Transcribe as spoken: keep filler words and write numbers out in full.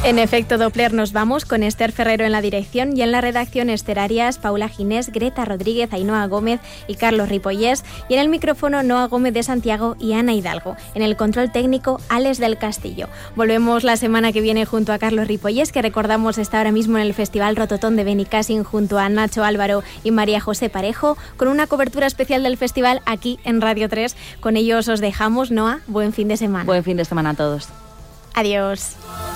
En Efecto Doppler nos vamos con Esther Ferrero en la dirección y en la redacción Esther Arias, Paula Ginés, Greta Rodríguez, Ainhoa Gómez y Carlos Ripollés, y en el micrófono Noa Gómez de Santiago y Ana Hidalgo. En el control técnico Alex del Castillo. Volvemos la semana que viene junto a Carlos Ripollés, que recordamos está ahora mismo en el Festival Rototón de Benicàssim junto a Nacho Álvaro y María José Parejo, con una cobertura especial del festival aquí en Radio tres. Con ellos os dejamos, Noa, buen fin de semana. Buen fin de semana a todos. Adiós.